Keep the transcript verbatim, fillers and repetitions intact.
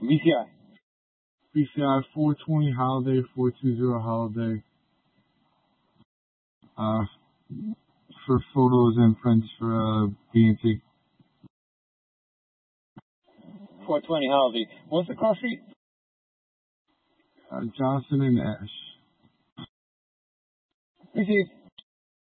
V C I. V C I four twenty Holiday, four two zero Holiday. Uh, for photos and prints for uh, B and T. four twenty Holiday. What's the cross street? Uh, Johnson and Ash. Received.